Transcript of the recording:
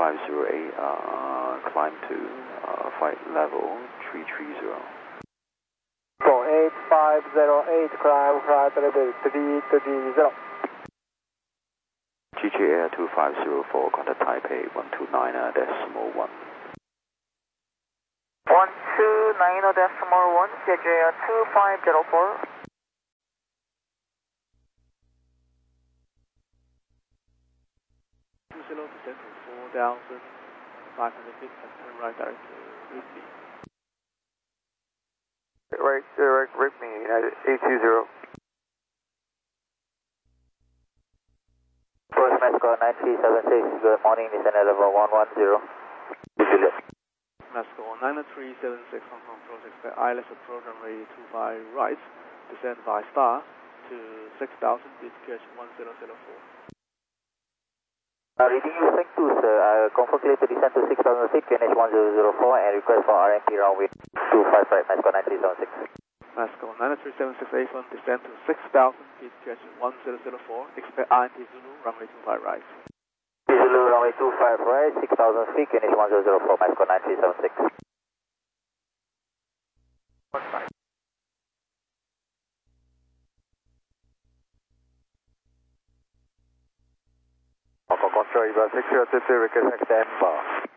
2508, climb to flight level 330. 8508, climb flight level 330. GJ Air 2504, contact Taipei 129.1. 129.1, GJ Air 2504. Descend to 4,500 feet and turn right direct to Whitby. Right, direct, Whitby, United 820. First Mexico 9376, good morning, descend at level 110. Juliet. Mexico 93776, Hong Kong approach, expect ILS approach runway 25 right, descend by star to 6,000 feet, catch 1004. Reading you thank you, sir. Confirm clear to descend to 6,000 feet, QNH 1004, and request for RMP runway 25 right, Mexico 9376. Mexico 93768, descend to 6,000 feet, catch 1004, expect INT Zulu, runway 25 right. Zulu, runway 25 right, 6,000 feet, QNH 1004, Mexico 9376. Hong Kong Control, Eva 6022, request extend bar.